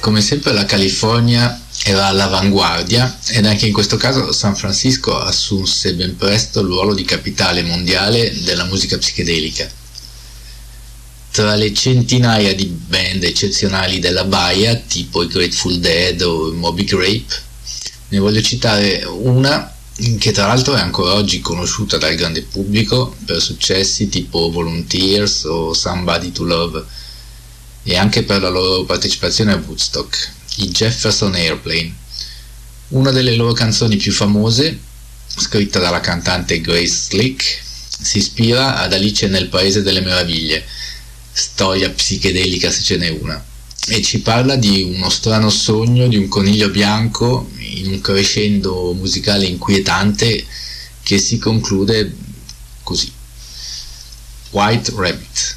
come sempre la California era all'avanguardia ed anche in questo caso San Francisco assunse ben presto il ruolo di capitale mondiale della musica psichedelica. Tra le centinaia di band eccezionali della Baia, tipo i Grateful Dead o i Moby Grape, ne voglio citare una che tra l'altro è ancora oggi conosciuta dal grande pubblico per successi tipo Volunteers o Somebody to Love, e anche per la loro partecipazione a Woodstock, i Jefferson Airplane. Una delle loro canzoni più famose, scritta dalla cantante Grace Slick, si ispira ad Alice nel Paese delle Meraviglie, storia psichedelica se ce n'è una, e ci parla di uno strano sogno di un coniglio bianco in un crescendo musicale inquietante che si conclude così: White Rabbit.